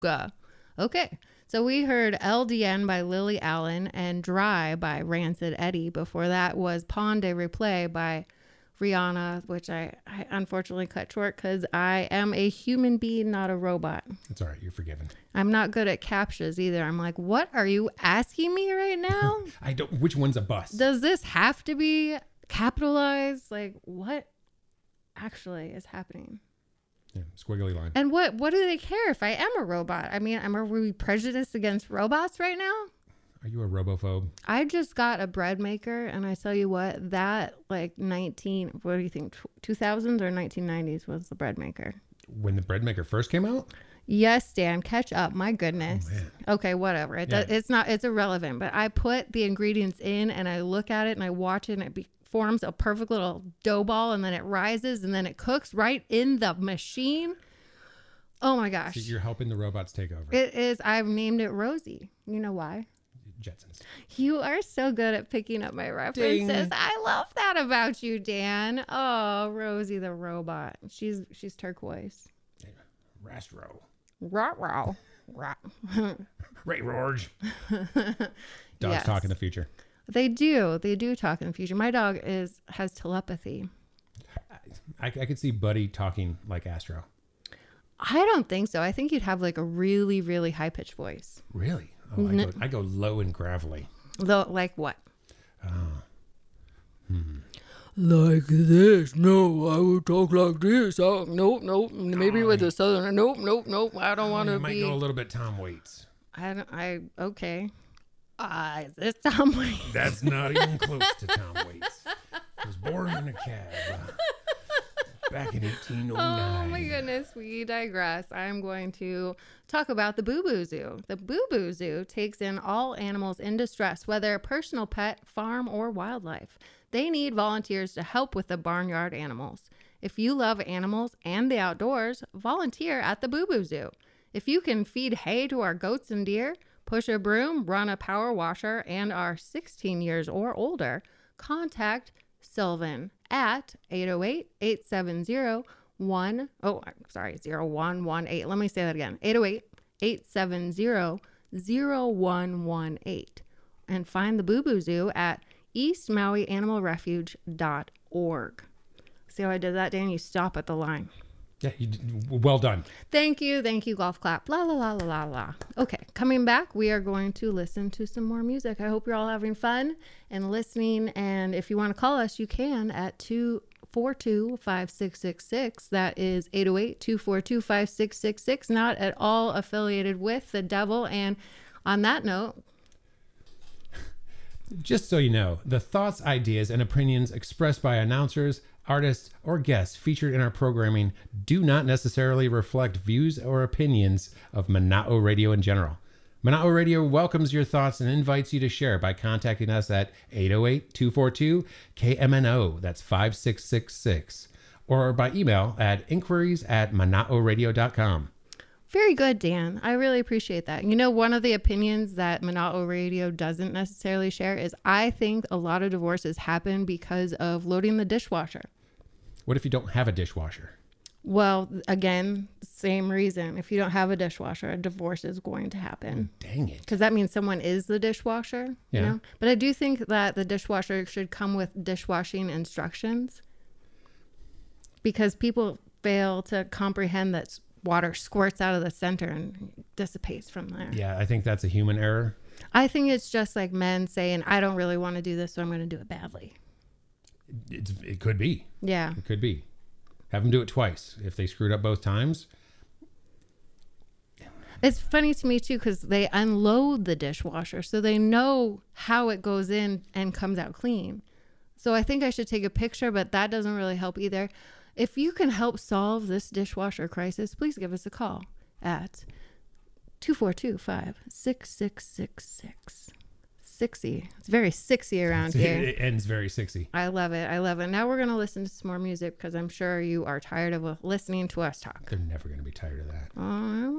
Okay. So we heard LDN by Lily Allen and Dry by Rancid Eddie. Before that was Pon de Replay by Rihanna, which I unfortunately cut short because I am a human being, not a robot. It's all right. You're forgiven. I'm not good at captchas either. I'm like, what are you asking me right now? I don't. Which one's a bus? Does this have to be capitalized? Like, what actually is happening? Yeah, squiggly line. And what do they care if I am a robot? I mean, are we prejudiced against robots right now? Are you a robophobe? I just got a bread maker, and I tell you what, that like what do you think, 2000s or 1990s was the bread maker? When the bread maker first came out? Yes, Dan, catch up. My goodness. Oh, man. Okay, whatever. It's irrelevant, but I put the ingredients in, and I look at it, and I watch it, and it forms a perfect little dough ball, and then it rises, and then it cooks right in the machine. Oh my gosh. So you're helping the robots take over. It is. I've named it Rosie. You know why? Jetsons. You are so good at picking up my references. Ding. I love that about you, Dan. Oh, Rosie the robot. She's turquoise. Yeah. Rastro. Rah. Ray Rorge. Dogs Yes. talk in the future. They do talk in the future. My dog has telepathy. I could see Buddy talking like Astro. I don't think so. I think you'd have like a really, really high pitched voice. Really? Oh, I go low and gravelly. Though, like what? Like this. No, I would talk like this. Oh, nope. Maybe with a southern. Nope. I don't want to might be. go a little bit Tom Waits. Okay. Is this Tom Waits? That's not even close to Tom Waits. I was born in a cab back in 1809. Oh my goodness, we digress. I'm going to talk about the Boo Boo Zoo. The Boo Boo Zoo takes in all animals in distress, whether personal pet, farm, or wildlife. They need volunteers to help with the barnyard animals. If you love animals and the outdoors, volunteer at the Boo Boo Zoo. If you can feed hay to our goats and deer, push a broom, run a power washer, and are 16 years or older, contact Sylvan at 808-870-0118. Let me say that again. 808-870-0118. And find the Boo Boo Zoo at eastmauianimalrefuge.org. See how I did that, Dan? You stop at the line. Yeah, well done. Thank you, golf clap. La la la la la la. Okay, coming back, we are going to listen to some more music. I hope you're all having fun and listening. And if you want to call us, you can at 242-5666. That is 808-242-5666. Not at all affiliated with the devil. And on that note, just so you know, the thoughts, ideas, and opinions expressed by announcers, artists, or guests featured in our programming do not necessarily reflect views or opinions of Mana'o Radio in general. Mana'o Radio welcomes your thoughts and invites you to share by contacting us at 808-242-KMNO, that's 5666, or by email at inquiries@manaoradio.com. very good, Dan. I really appreciate that. You know, one of the opinions that Mana'o Radio doesn't necessarily share is I think a lot of divorces happen because of loading the dishwasher. What if you don't have a dishwasher? Well, again, same reason. If you don't have a dishwasher, a divorce is going to happen. Dang it. Because that means someone is the dishwasher, Yeah. you know? But I do think that the dishwasher should come with dishwashing instructions because people fail to comprehend that water squirts out of the center and dissipates from there. Yeah, I think that's a human error. I think it's just like men saying, I don't really want to do this, so I'm going to do it badly. It could be. Yeah. It could be. Have them do it twice. If they screwed up both times. It's funny to me, too, because they unload the dishwasher, so they know how it goes in and comes out clean. So I think I should take a picture, but that doesn't really help either. If you can help solve this dishwasher crisis, please give us a call at 242-5666. 6y. It's very 6y around here. It ends very 6y. I love it. Now we're going to listen to some more music because I'm sure you are tired of listening to us talk. They're never going to be tired of that.